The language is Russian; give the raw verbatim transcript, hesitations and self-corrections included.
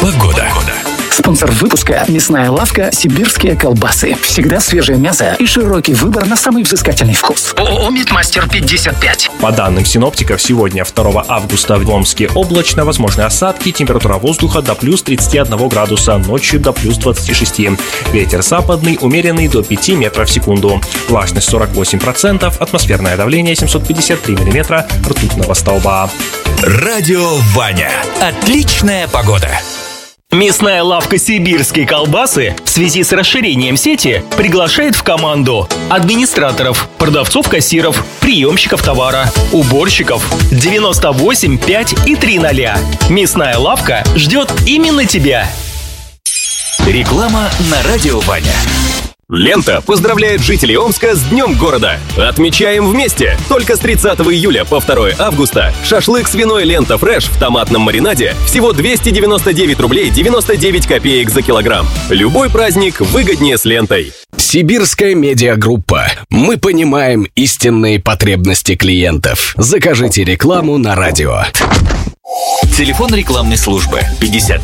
погода. Спонсор выпуска – мясная лавка «Сибирские колбасы». Всегда свежее мясо и широкий выбор на самый взыскательный вкус. ООО «Мидмастер пятьдесят пять». По данным синоптиков, сегодня, второго августа, в Омске облачно, возможны осадки, температура воздуха до плюс тридцати одного градуса, ночью до плюс двадцати шести. Ветер западный, умеренный до пяти метров в секунду. Влажность сорок восемь процентов, атмосферное давление семьсот пятьдесят три миллиметра ртутного столба. Радио Ваня. Отличная погода. Мясная лавка «Сибирские колбасы» в связи с расширением сети приглашает в команду администраторов, продавцов-кассиров, приемщиков товара, уборщиков девяносто восемь пять и три ноля. Мясная лавка ждет именно тебя. Реклама на Радио Ваня. Лента поздравляет жителей Омска с Днем города. Отмечаем вместе! Только с тридцатого июля по второго августа шашлык свиной «Лента Фреш» в томатном маринаде всего двести девяносто девять рублей девяносто девять копеек за килограмм. Любой праздник выгоднее с лентой. Сибирская медиагруппа. Мы понимаем истинные потребности клиентов. Закажите рекламу на радио. Телефон рекламной службы пятьдесят